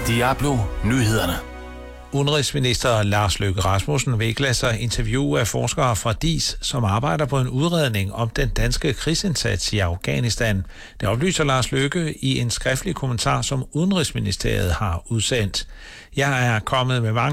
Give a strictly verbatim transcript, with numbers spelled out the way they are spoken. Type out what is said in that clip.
Diablo Nyhederne. Udenrigsminister Lars Løkke Rasmussen vil ikke lade sig interviewe af forskere fra D I S, som arbejder på en udredning om den danske krigsindsats i Afghanistan. Det oplyser Lars Løkke i en skriftlig kommentar, som Udenrigsministeriet har udsendt. Jeg er kommet med mange